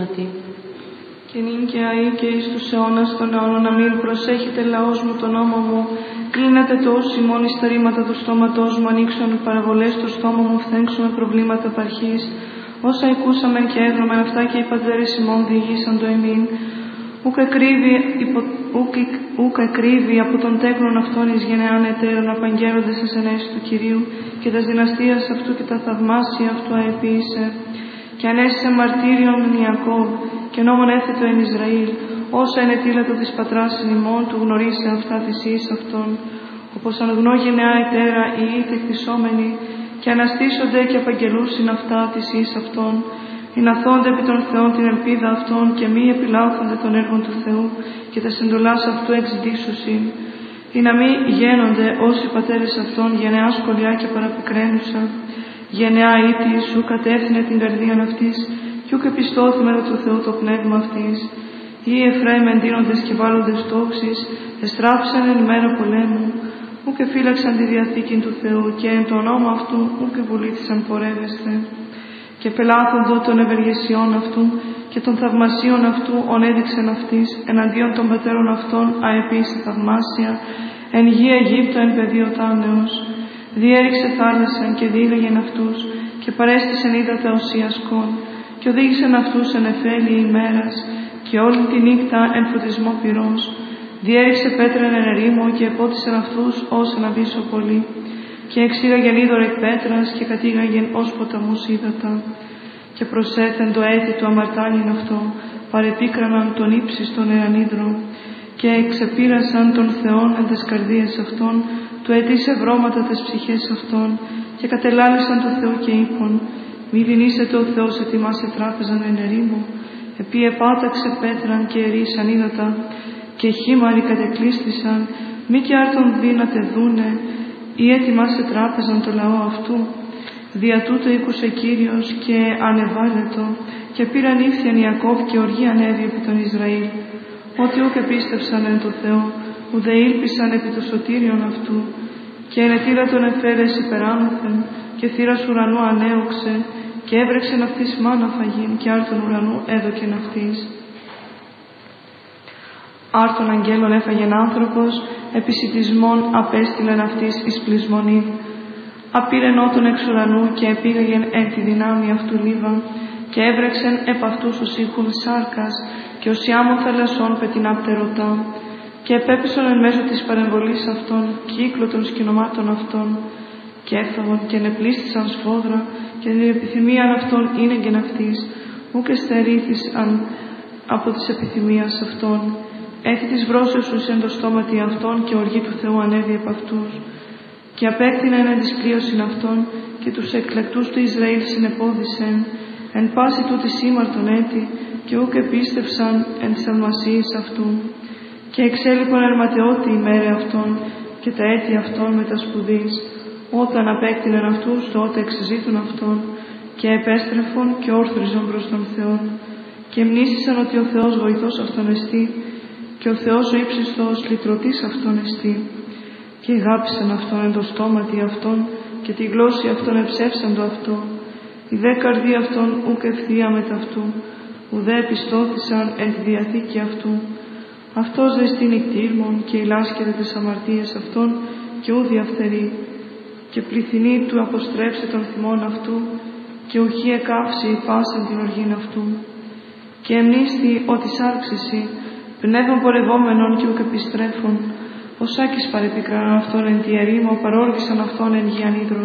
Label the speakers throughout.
Speaker 1: αιώνατη.
Speaker 2: Και νυν και αεί και εις τους αιώνας των αιώνων αμήν. Προσέχετε λαός μου τον νόμο μου. Κλείνατε το ους ημών εις τα ρήματα του στόματός μου. Ανοίξον παραβολές στο στόμα μου. Φθέξουμε προβλήματα παρχής. Όσα ακούσαμεν και έγνομεν αυτά και οι πατέρες ημών διηγήσαν το εμήν. Ούκ εκρύβει από τον τέκνον αυτόν εις γενεάν εταίρων απαγγέλλοντες τις ενέσεις του Κυρίου και τας δυναστείας αυτού και τα θαυμάσια αυτού αεποίησε. Και ανέστησε μαρτύριον εν Ιακώβ και νόμον έθετο εν Ισραήλ, όσα ενετήλατο της πατράς ημών του γνωρίσε αυτά θυσίης αυτών, όπως αν γνώ γενεά ετέρα οι είτε εκτισόμενοι και αναστήσονται και απαγγελούσιν αυτά θυσίης αυτών, ειναθώνται επί των Θεών την ελπίδα αυτών και μη επιλάφονται των έργων του Θεού και τα συντολάς αυτού εξειδήσουσιν, ή να μη γένονται όσοι πατέρες αυτών γενεά σκολιά και παραπικραίνουσα, γενεά ήτη σου κατεύθυνε την καρδίαν αυτής κι ούκ επιστώθη μετά του Θεού το πνεύμα αυτής. Ή Εφραίμ εντείνοντες και βάλλοντες τόξεις, εστράφησαν εν ημέρα πολέμου, ούκ εφύλαξαν τη διαθήκη του Θεού και εν το ονόμα αυτού ούκ βουλήθησαν πορεύεστε. Και πελάθοντο των ευεργεσιών αυτού και των θαυμασίων αυτού ονέδειξεν αυτής εναντίον των πατέρων αυτών αεπίησε θαυμάσια, εν γη Αιγύπτο εν πεδίο τάνεως. Διέριξε θάλασσαν και διήγαγεν αυτούς και παρέστησεν ύδατα οσίασκον και οδήγησεν αυτούς εν εφέλη ημέρας και όλη τη νύχτα εν φωτισμό πυρός. Διέριξε πέτραν εν ερήμο και επότισεν αυτούς ως εν αβύσσο πολύ και εξήγαγεν είδωρ εκ πέτρας και κατήγαγεν ως ποταμούς ύδατα και προσέθεν το έτη του αμαρτάνιν αυτό, παρεπίκραναν τον ύψιστον εανίδρο και εξεπήρασαν των Θεών εν τες καρδίες αυτών, του αιτήσε βρώματα τες ψυχές αυτών και κατελάλησαν του Θεού και είπον, μη δινήσετε ο Θεός ετοιμάσε τράπεζαν εν ερήμο, επί επάταξε πέτραν και ερίσαν ύδατα και χήμαροι κατεκλείστησαν, μη και άρτον δύνατε δούνε, ή ετοιμάσε τράπεζαν το λαό αυτού. Δια τούτο ήκουσε Κύριος και ανεβάλλετο και πήραν ύφθιαν Ιακώβ και οργή ανέβη επί τον Ισραήλ, ότι ούκ επίστευσαν εν το Θεό, ουδε ήλπισαν επί το σωτήριον αυτού, και ενετήλατον εφέρες υπεράνωθεν, και θύρας ουρανού ανέωξε, και έβρεξεν αυτής μάνα φαγήν, και άρτον ουρανού έδωκεν αυτής. Άρτον αγγέλων έφαγεν άνθρωπος, επισιτισμών απέστειλεν αυτής εις πλεισμονήν. Απήρεν ότον εξ ουρανού και επήγαγεν εν τη δυνάμει αυτού λίβα, και έβρεξεν επ' αυτούς ως ήχουν σάρκας, και ως άμμο θαλασσών πετεινά πτερωτά, και επέπεισον εν μέσω της παρεμβολής αυτών κύκλο των σκηνομάτων αυτών, και έφαγον και ενεπλήστησαν σφόδρα, και την επιθυμίαν αυτών ήνεγεν αυτής, ούκ εστερήθησαν από της επιθυμίας αυτών. Έθι της βρώσεως τους εν το στόματι αυτών, και οργή του Θεού ανέβη επ' αυτούς. Και απέκτηναν εν της πλείωσιν αυτών, και τους εκλεκτούς του Ισραήλ συνεπόδισεν, εν πάση τούτη σήμαρτον έτη, και ούκ επίστευσαν εν της θαυμασίης αυτού. Και εξέλιπαν ερματεώτη η μέρε αυτών, και τα έτη αυτών με τα σπουδής. Όταν απέκτηναν αυτούς, τότε εξεζήτουν αυτών, και επέστρεφον και όρθριζον προς τον Θεόν. Και μνήσισαν ότι ο Θεός βοηθός αυτόν εστί, και ο Θεός ο ύψιστος λυτρωτής αυτόν εστί. Και αγάπησαν αυτόν εν το στόματι αυτόν, και τη γλώσση αυτόν εψεύσαν το αυτό. Η δε καρδία αυτών ούκ ευθεία μετ' αυτού, ουδέ επιστώθησαν εν τη διαθήκη αυτού. Αυτός δε στην νικτήρμον και ηλάσκεται τις αμαρτίες αυτών, και ου διαφθερεί. Και πληθυνή του αποστρέψε των θυμών αυτού, και ουχή εκάψει πάσαν την οργήν αυτού. Και εμνίσθη ότι σάρξεσι, πνεύμα πορευόμενων και ουκ επιστρέφων, ως άκης παρεπικράναν αυτόν εν τη ερήμο, παρόργησαν αυτόν εν γη ανίδρο.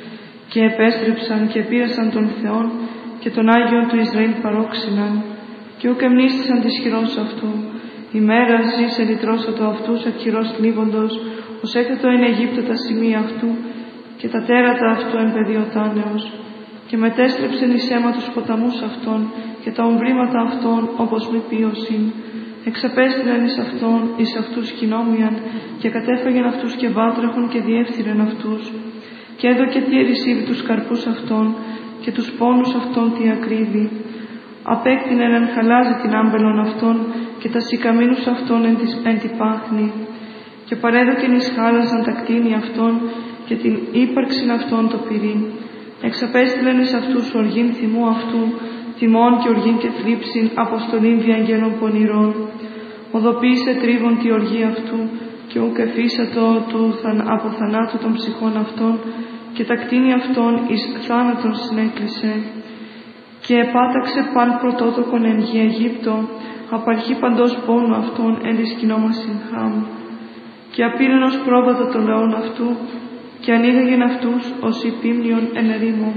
Speaker 2: Και επέστρεψαν και πήρασαν των Θεών, και τον Άγιον του Ισραήλ παρόξυναν, και ουκ εμνίστησαν της χειρός αυτού. Η μέρα ζήσε λυτρώσατο αυτούς εκ χειρός θλίβοντος, ως έκατο εν Αιγύπτο τα σημεία αυτού, και τα τέρατα αυτού εν πεδίο τάνεως. Και μετέστρεψεν εις αίμα τους ποταμούς αυτών, και τα ομβρήματα αυτών όπως μη πίωσιν. Εξαπέστειλεν εις αυτόν, εις αυτούς κοινόμιαν, και κατέφαγεν αυτούς και βάτραχον και διεύθυρεν αυτούς. Και έδωκε τι ερησίβη τους καρπούς αυτών, και τους πόνους αυτών τι ακρίβη. Απέκτηνεν εν χαλάζει την άμπελον αυτών, και τα σικαμίνους αυτών εν τη πάχνη. Και παρέδοκεν εις χάλαζαν τα κτίνη αυτών, και την ύπαρξην αυτών το πυρήν. Εξαπέστειλεν εις αυτούς οργήν θυμού αυτού, θυμών και οργήν και θλίψην, αποστολήν διαγγέλων πονηρών. Οδοποίησε τρίβον τη οργή αυτού, και ουκ εφήσατο από θανάτου των ψυχών αυτών, και τα κτίνη αυτών εις θάνατον συνέκλεισε. Και επάταξε παν πρωτότοκον εν γη Αιγύπτο, απαρχή παντός πόνου αυτών εν της κοινόμασιν Χάμ. Και απήρενος πρόβατο των λαών αυτού, και ανοίγαγεν αυτούς ως υπήμνιον εν ερήμο.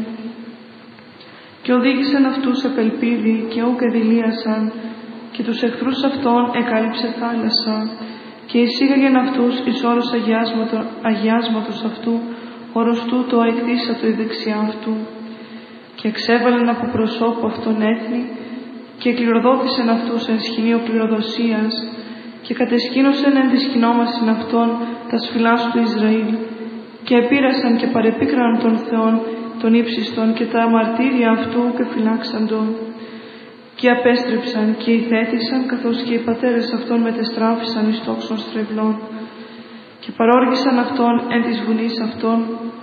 Speaker 2: Και οδήγησαν αυτούς απελπίδι, και ούκ εδηλίασαν, και τους εχθρούς αυτών εκάλυψε θάλασσα, και εισήγαγεν αυτούς εις όρος αγιάσματος αυτού, όρος τούτο εκτίσατο η δεξιά αυτού. Και εξέβαλεν από προσώπου αυτών έθνη, και κληροδότησεν αυτούς εν σχοινείο κληροδοσίας, και κατεσκήνωσεν εν της κοινόμασιν αυτών τα σφυλάς του Ισραήλ, και επήρασαν και παρεπίκραναν των Θεών των ύψιστων και τα μαρτύρια αυτού και φυλάξαντο. Και απέστρεψαν και ηθέτησαν, καθώς και οι πατέρες αυτών μετεστράφησαν εις τόξων στρεβλών. Και παρόργησαν αυτόν εν της βουνής αυτών,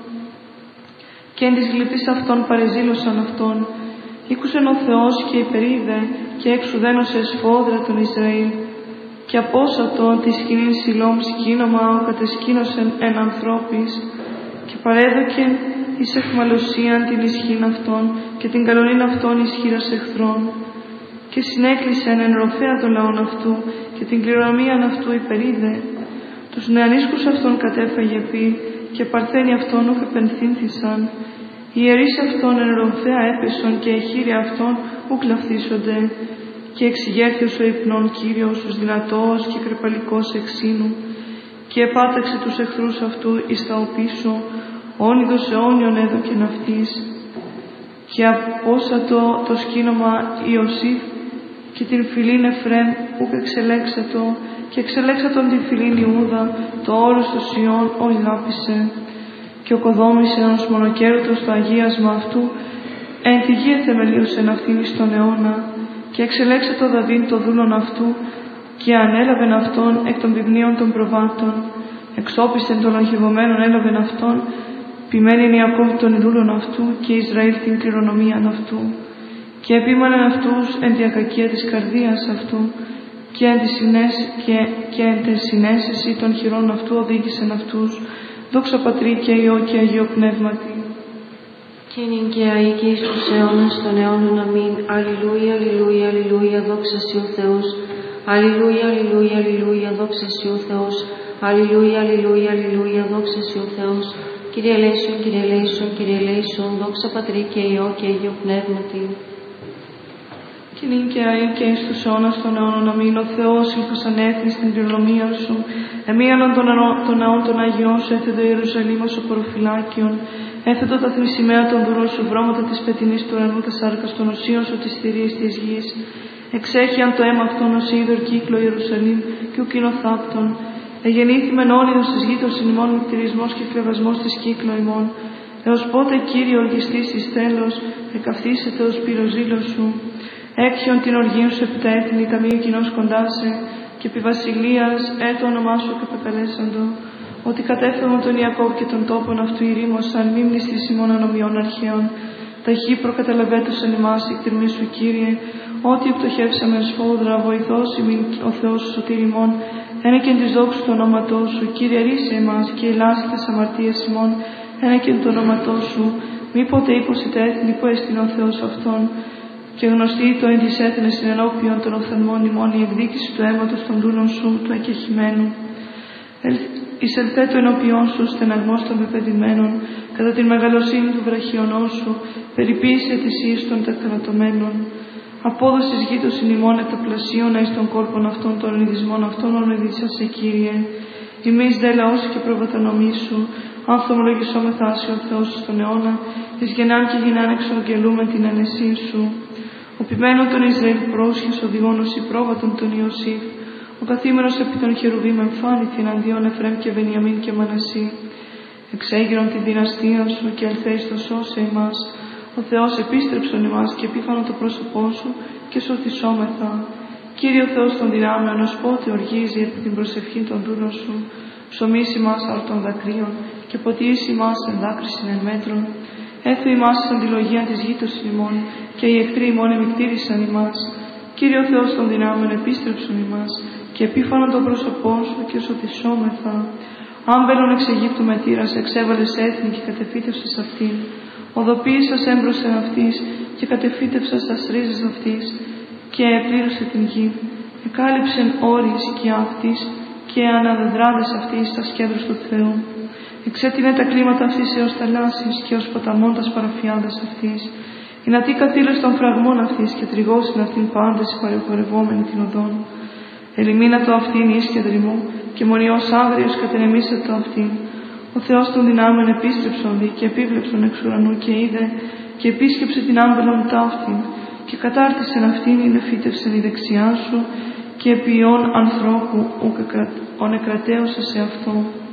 Speaker 2: και εν της γλυπής αυτών παρεζήλωσαν αυτόν. Ήκουσεν ο Θεός και υπερείδε, και εξουδένωσε σφόδρα τον Ισραήλ. Και απόσατο τη σκηνήν Σιλόμ σκήνομα ο κατεσκήνωσεν εν ανθρώπης, και παρέδοκεν εις εχμαλωσίαν την ισχύν αυτών, και την καλονήν αυτών ισχύρας εχθρών. Και συνέκλεισεν εν ροφέα των λαών αυτού, και την κληρονομίαν αυτού υπερείδε. Τους νεανίσκους αυτών κατέφαγε πει, και παρθένοι αυτών ουκ επενθύνθησαν. Οι ιερείς αυτών εν ροφέα έπεσον, και εχείρια αυτών ουκ λαφθήσονται. Και εξηγέρθιος ο υπνών Κύριος, τους δυνατός και κρεπαλικός εξήνου, και επάταξε τους εχθρούς αυτού εις τα οπίσω, όνειδος αιώνιον έδωκεν αυτής. Και απόσατο το σκήνομα Ιωσήφ, και την φυλήν Εφρέμ ουκ εξελέξατο, και εξελέξατον την φυλήν Ιούδα, το όρος του Σιών ολάπησε. Και οκοδόμησε ενός μονοκέρωτος το αγίασμα αυτού, εν τη γη θεμελίωσεν αυτήν εις τον αιώνα. Και εξελέξε το Δαβίδ το δούλον αυτού, και ανέλαβεν αυτόν εκ των πυμνίων των προβάτων. Εξόπισεν των αρχηγωμένων έλαβεν αυτόν, ποιμένην Ιακώβ των δούλων αυτού, και Ισραήλ την κληρονομίαν αυτού. Και επίμανεν αυτούς εν τη ακακία της καρδίας αυτού, και εν τη συνέσεση των χειρών αυτού οδήγησεν αυτούς. Δόξα Πατρί και Υιό και Αγίο Πνεύματι.
Speaker 1: Και νυν και αεί και εις τους αιώνας των αιώνων. Αμήν. Αλληλούια, αλληλούια, αλληλούια, δόξα Συ ο Θεός. Αλληλούια, αλληλούια, αλληλούια, δόξα Συ ο Θεός. Αλληλούια, αλληλούια, αλληλούια, δόξα Συ ο Θεός. Κύριε ελέησον, Κύριε ελέησον, Κύριε ελέησον, δόξα Πατρί και Υιό και Αγίο Πνεύματι.
Speaker 2: Και νυν και αεί και εις τους αιώνας των αιώνων. Αμήν. Ο Θεός ήλθος ανέθνη στην κληρονομία σου. Εμίανον των ναών των Αγιών σου, έθετο Ιερουσαλήμ ως ο προφυλάκιον. Έθετο τα θνησιμαία των δουρών σου, βρώματα της πετεινής του ουρανού, τα σάρκας των οσίων σου, της θηρίας της γης. Εξέχιαν το αίμα αυτών ως είδωρ κύκλο Ιερουσαλήμ, και ουκ είναι ο θάπτων. Εγεννήθημεν όνειδος της γήτος ημών, μυκτηρισμός και κλεβασμός της κύκλο ημών. Έως πότε, Κύριε, οργιστής εις τέλος, εκαυθήσετε ως πυροσύλλος σου. Έκχιον την οργήν σου επί τα έθνη, ταμείο κοινός κοντά σε, και επί βασιλείας το όνομά σου καπεπελέσαντο. Ότι κατέφευγαν τον Ιακώβ και τον τόπον αυτού ηρήμωσαν, μη μνηστής ημών ανομιών αρχαίων. Ταχύ προκαταλαβέτωσαν ημάς η κτηρμή σου, Κύριε, ότι επιτοχεύσαμε σφόδρα, βοηθός ημίν ο Θεός σου σωτήρ ημών, ένα και της δόξου του ονόματός σου. Κύριε, ρίσε εμάς και ελάσε τες αμαρτίες ημών, ένα και του ονόματός σου. Μη ποτέ υποσυτε έθνη που έστεινε ο Θεός αυτόν. Και γνωστή το εν της έθνες ενώπιον των οφθαλμών ημών η εκδίκηση του αίματος των δούλων σου, του εκεχημένου. Εισελθέ το ενώπιόν σου στεναγμός των πεπαιδημένων, κατά την μεγαλοσύνη του βραχιονό σου, περιποίησε θυσίες των τεθανατωμένων. Απόδοσης γήτος ημών εκ τα πλασίωνα εις των κόλπων αυτών των ονειδισμών αυτών ονειδήσασε, Κύριε. Εμείς δε λαός και προβατανομής σου, αν θομολογησόμεθα σε ο Θεός στον αιώνα, εις γεννάν και γεννάν εξογγελούμε την ανεσία σου. Ο ποιμένων των Ισραήλ πρόσχες οδηγών ως υπρόβατον τον Ιωσήφ, ο καθήμενος επί των χερουβίμ εμφάνηθη εναντίον Εφραίμ και Βενιαμίν και Μανασί. Εξέγειρον την δυναστεία σου και ελθέεις το σώσε ημάς. Ο Θεός επίστρεψον ημάς και επίφανον το πρόσωπό σου και σωθησόμεθα. Κύριε ο Θεός των δυνάμεων, ως πότε οργίζει επί την προσευχή των δούλων σου, ψωμίσει ημάς αρτών δακρύων και ποτίσει ημάς εν δάκρυσιν εν μέτρων. έθου ημάς εις αντιλογία της γήτωσιν ημών, και οι εχθροί ημών εμικτήρισαν ημάς. Κύριε ο Θεός των δυνάμεων, επίστρεψον ημάς, και επίφανον το πρόσωπό σου και σωτισόμεθα. Άμπελον εξ Αιγύπτου με τύρας, εξέβαλες έθνη και κατεφύτευσες αυτήν. Οδοποίησας έμπροσθεν αυτής και κατεφύτευσας τας ρίζες αυτής, και επλήρωσε την γη. Εκάλυψεν όρη η σκιά αυτής και αναδεδράδες αυτής τας κέντρους του Θεού. Εξέτεινε τα κλίματα αυτής έως θαλάσσης και ως ποταμών τας παραφιάδες αυτής. Υνατή καθήλως των φραγμών αυτής και τριγώσιν αυτήν πάντες οι παρεχορευόμενοι την οδόν. Ελιμίνατο αυτήν ίσκεδρη μου και μονιός άγριος κατενεμήσατο αυτήν. Ο Θεός των δυνάμεων επίστρεψον δι και επίβλεψον εξ ουρανού και είδε και επίσκεψε την άμπελον ταύτην και κατάρτισεν αυτήν ή νεφύτευσεν η δεξιά σου και ποιόν ανθρώπου ον εκρατέωσε σε αυτό.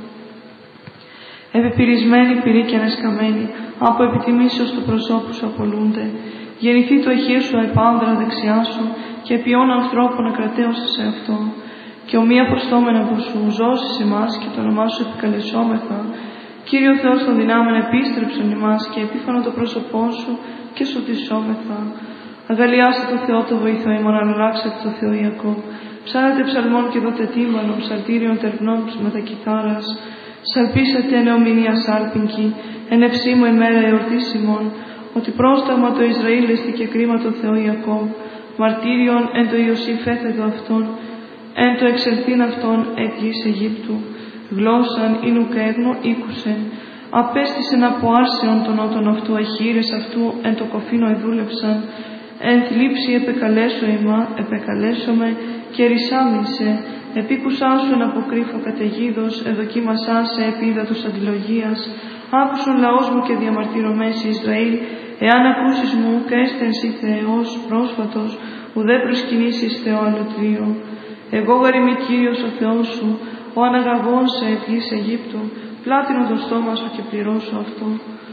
Speaker 2: Επιπυρισμένοι πυροί και ανεσκαμμένοι, από επιτιμήσεως του προσώπου σου απολούνται. Γεννηθεί το εχείο σου επάνδρα δεξιά σου και ποιόν ανθρώπων εκρατέωσε σε αυτό. Και ομοία προστόμενα από σου ζώσεις εμάς και το όνομά σου επικαλεσόμεθα. Κύριο Θεός των δυνάμεων, επίστρεψον εμάς και επίφανο το πρόσωπό σου και σωτισόμεθα. Αγαλιάστε το Θεό το βοηθό ημών, αλλάξατε το Θεό Ιακώβ. Ψάρετε ψαλμών και δότε τύμπανο, ψαλτήριον τερνών με τα κιθάρας. Σαλπίσατε νεομηνία σάλπινκη, εν ευσήμου ημέρα εορτής ημών, ότι πρόσταγμα το Ισραήλ εστι και κρίμα το Θεό Ιακώβ. Μαρτύριον εν το Ιωσήφ έθετο αυτόν, εν το εξελθήν αυτόν εκ γης Αιγύπτου. Γλώσσαν ή νουκέγνου ήκουσεν. Απέστησεν από άρσεων των ότων αυτού, αχύρες αυτού εν το κοφίνο εδούλεψαν. Εν θλίψη επεκαλέσομαι και ρησάμισε. Επίκουσά σου εν αποκρύφω καταιγίδος, εδοκίμασά σε επίδατος αντιλογίας. Άκουσον λαός μου και διαμαρτυρωμές Ισραήλ, εάν ακούσεις μου και έστενσι Θεός πρόσφατος, ουδέ προσκυνήσεις Θεό αλλοτρίο. Εγώ γαριμη Κύριος ο Θεός σου, ο αναγαγών σε εκ γης Αιγύπτου, πλάτινο το στόμα σου και πληρώσω αυτό.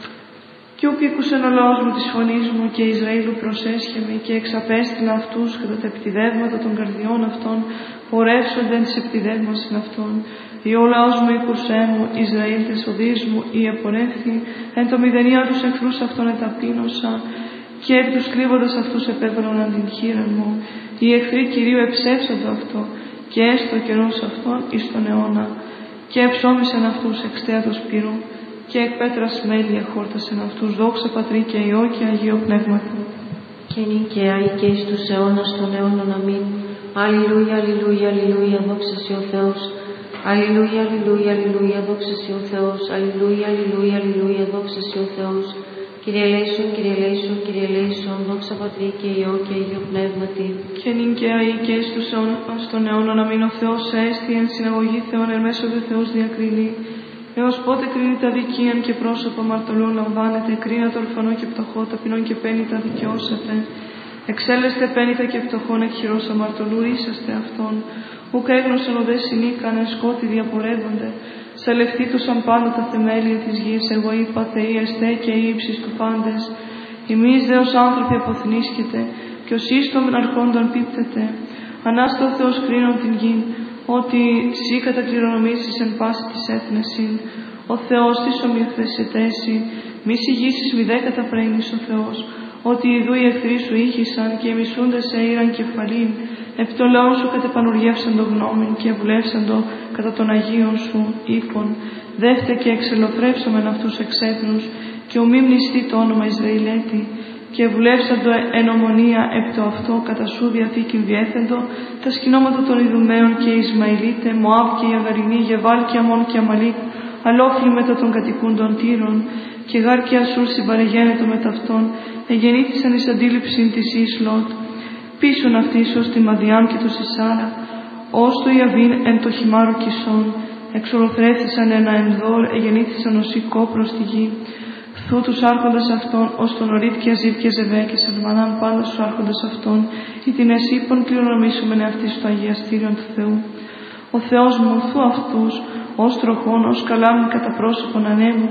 Speaker 2: Κι ούκ ήκουσεν ο λαός μου της φωνής μου και Ισραήλου προσέσχεμη και εξαπέστειλα αυτούς κατά τα επιτιδεύματα των καρδιών αυτών, πορεύσονται εν της επιτιδεύμασιν αυτών. Ή ο λαός μου ήκουσέ μου, Ισραήλ τες οδείς μου, ή επορεύθη, εν το μηδενία τους εχθρούς αυτών εταπείνωσα, και εκ τους κρύβοντας αυτούς επέβαλον αν την χείρα μου. Οι εχθροί Κυρίου εψεύσαντο αυτό, και έστω ο καιρός αυτών εις τον αιώνα, και εψώμησαν αυτούς εξτέατος πυρού, και εκ πέτρας μέλη εχόρτασαν αυτούς, δόξα Πατρί και Υιό και Αγίο Πνεύματι.
Speaker 1: Και νικαία ή και εις τους αιώνας των αιώνων αμήν. Αλληλούια, αλληλούια, αλληλούια, δόξα σοι ο Θεός. Αλληλούια, αλληλούια, αλληλούια, δόξα σοι ο Θεός. Αλληλούια, αλληλούια, αλληλούια, δόξα σοι ο Θεός. Κύριε ελέησον, Κύριε ελέησον, Κύριε ελέησον, δόξα Πατρί και Υιό και Αγίο Πνεύματι.
Speaker 2: Και νικαία ή και εις τους αιώνας των αιώνων αμήν. Ο Θεός έστι εν συναγωγή Θεών εν μέσω του Θεούς διακρίνει. Έως πότε κρίνει τα δικίαν και πρόσωπα αμαρτωλών λαμβάνεται, κρίνα το ορφανό και πτωχό, ταπεινών και πένητα δικαιώσετε. Εξέλεστε πένητα και πτωχών εκ χειρός αμαρτωλού, είσαστε αυτόν. Ουκ έγνωσαν οδέ συνήκαν, εν σκότη διαπορεύονται. Σαλευτήτωσαν πάνω τα θεμέλια της γης, εγώ είπα Θεοί εστέ και ύψης του πάντες. Εμείς δε ως άνθρωποι αποθνίσκετε, και ως ίστομεν αρχόντων πίπτεται. Ανάστα ο Θεός κρίνον την γη, ότι σύ κατακληρονομήσεις εν πάση της έθνεσιν. Ο Θεός της ομοιοθεσιτέσει, μη συγγήσεις μη δε καταπραίνεις ο Θεός, ότι ιδού οι εχθροί σου ήχησαν και οι μισούντες σε ήραν κεφαλήν, επί το λαό σου κατεπανουργεύσαν το γνώμην και βουλεύσαν το κατά των Αγίων σου οίκων. Δεύτε και εξελοθρεύσομεν αυτούς εξέθνους, και ουμή μνηστεί το όνομα Ισραηλέτη, και βουλεύσαν το εν ομονία επί το αυτό κατά σου διαθήκην διέθεντο, τα σκηνώματα των Ιδουμαίων και Ισμαηλίτε, Μωάβ και η Αγαρινή, Γεβάλ και Αμών και Αμαλίκ, αλόφιλοι μετά των κατοικούντων Τύρων, και Γάρ και Ασούρ συμπαρεγένετο με ταυτόν, εγεννήθησαν εις αντίληψην της εις Λότ. Πίσουν αυτοίς ως τη Μαδιάν και το Σισάρα, ως το Ιαβίν εν το χυμάρο Κισόν, εξολοθρεύθησαν ένα ενδόρ, εγεννήθησαν ως οικό προς τη γη. Θου τους άρχοντας αυτών, ως τον Ορίτ και Αζίπ και Ζεβέ και Σαλμανάν πάντα στους άρχοντας αυτών, ή την εσύπων κληρονομήσομεν αυτής στο αγιαστήριον του Θεού. Ο Θεός μου, θου αυτούς, ως τροχών, ως καλάμιν κατά πρόσωπον ανέμου,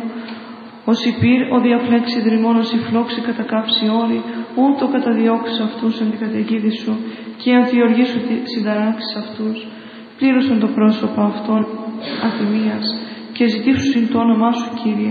Speaker 2: ως υπήρ, ο διαφλέξει δρυμών, ως η φλόξη κατακάψει όρη, ούτω καταδιώξεις αυτούς εν την καταιγίδη σου, και αν τη οργή σου συνταράξεις αυτούς. Πλήρωσαν το πρόσωπο αυτών αθυμίας, και ζητήσουσιν το όνομά σου, Κύριε.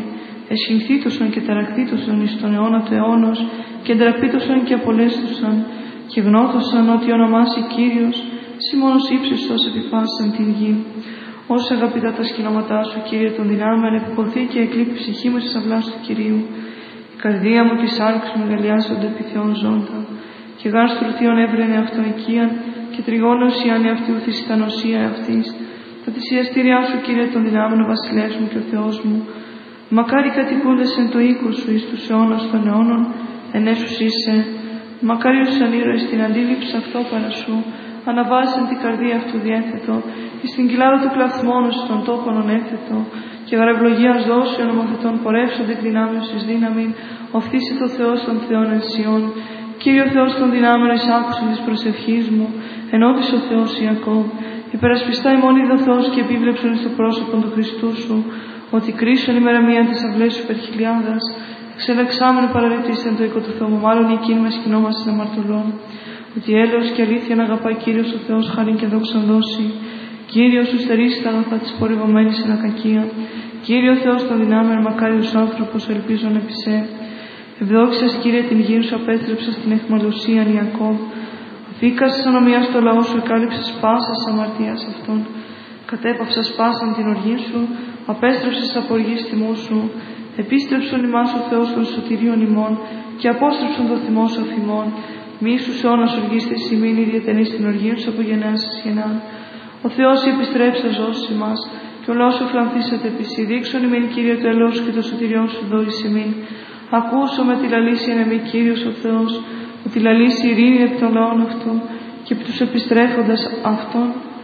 Speaker 2: εσχυνθήτωσαν και ταρακτήτωσαν εις τον αιώνα του αιώνος, και ντραπήτωσαν και απολέστουσαν, και γνώτωσαν ότι ονομάσει Κύριος, σοι μόνος ύψιστος επιφάσισαν την γη. Όσα αγαπητά τα σκηνώματά σου, Κύριε των δυνάμεων, επιποθεί και εκλείπει ψυχή μου στις αυλάς του Κυρίου. Η καρδία μου της άρξης μου μεγαλιάζονται επί Θεόν ζώντα, και γάρ στρωθείων έβρενε αυτό οικίαν, και τριγώνος ιάν εαυτού ήταν οσία αυτής. Τα θυσιαστήριά σου, Κύριε των δυνάμεων, ο βασιλεύς μου και ο Θεός μου. Μακάρι κατοικούντες εν το οίκο σου εις τους αιώνας των αιώνων, ενέσους είσαι. Μακάριος σαν ήρωες την αντίληψη αυτό παρά σου, αναβάσεν την καρδία αυτού διέθετο, εις την κοιλάδα του κλαθμόνου στον τόπον ονέθετο, και γαρευλογίας δώσει ονομοθετών πορεύσονται εκ δυνάμεως εις δύναμην, οφθήσει το Θεός των Θεών εν Σιών. Κύριο Θεός των δυνάμεων, εις άκουσιν της προσευχής μου, ενώπης ο Θεός Ιακώβ. Υπερασπιστά ημών είδε ο Θεός και επίβλεψον εις το πρόσωπον του Χριστού σου, ότι κρίσον ημέρα μία της αυλές σου υπερχιλιάδας, εξελεξάμενο παραλήπτησεν το οίκο του Θεού, μάλλον εκείνη με σκηνόμαστε αμαρτωλών. Ότι έλεος και αλήθεια να αγαπάει Κύριος ο Θεός, χάριν και δόξαν δώσει. Κύριος σου στερήσει τα αγαθά της πορευομένης εν ακακία. Κύριο Θεός των δυνάμεων, μακάριος άνθρωπος, ελπίζον επί σε. Ευδόξας, Κύριε, την γη σου απέστρεψα στην αιχμαλωσίαν Ιακώβ. Αφήκασες ανομία στο λαό σου, εκάλυψες πάσας αμαρτίας αυτών. Κατέπαυσας πάσαν την οργή σου, απέστρεψες από οργής τιμού σου. Επίστρεψον ημάς ο Θεός των σωτηρίων ημών, και απόστρεψον το θυμό σου αφημών. Μη σου αιώνας οργίστης ημίν, ιδιαιτενής την οργή σου από γενναίας εις γεννάν. Ο Θεός επιστρέψα ζώσεις ημάς, και ο λαός σου φλανθήσατε επί σοι. Δείξον ημίν, Κύριε, το έλεος και το σωτηριόν σου δώσεις ημίν. Ακούσω με τη λαλήση εν εμή, Κύριος ο Θεός, ότι λαλήσει ειρήνη επί των λαών αυτού, και επί τους επιστρέφοντας αυτών.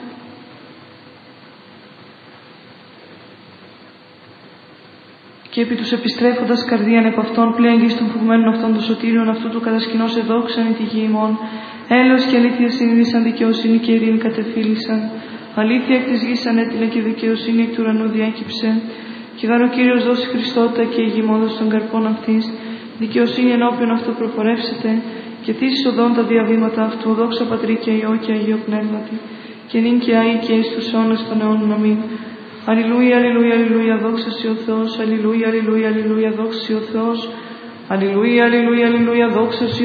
Speaker 2: Και επί τους επιστρέφοντας καρδίαν επ' αυτών, πλέον γης των φοβμένων αυτών των σωτήριων αυτού του κατασκηνώς εδόξαν τη γη ημών. Έλεος και αλήθεια συνείδησαν, δικαιοσύνη και ειρήνη κατεφύλησαν. Αλήθεια εκ της γης ανέτειλε και δικαιοσύνη εκ του ουρανού διέκυψε. Και γάρ ο Κύριος δώσει Χριστότητα και η γη μόδος των καρπών αυτής. Δικαιοσύνη ενώπιον αυτού προπορεύσετε, και τήσεις οδόν τα διαβήματα αυτού. Δόξα Πατρί και Υιό και Αγίο Πνεύματι, και νυν και αεί και εις τους αιώνας των αιώνων. Αμήν. Αλληλούια, αλληλούια, αλληλούια, δόξα σοι ο Θεός. Αλληλούια, αλληλούια, αλληλούια, δόξα σοι ο Θεός. Αλληλούια, αλληλούια, αλληλούια, δόξα σοι